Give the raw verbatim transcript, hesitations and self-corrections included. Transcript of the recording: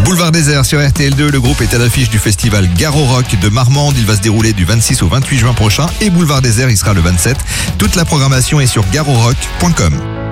Boulevard Désert sur R T L deux, le groupe est à l'affiche du festival Garo Rock de Marmande. Il va se dérouler du vingt-six au vingt-huit juin prochain et Boulevard Désert, il sera le vingt-sept. Toute la programmation est sur garorock point com.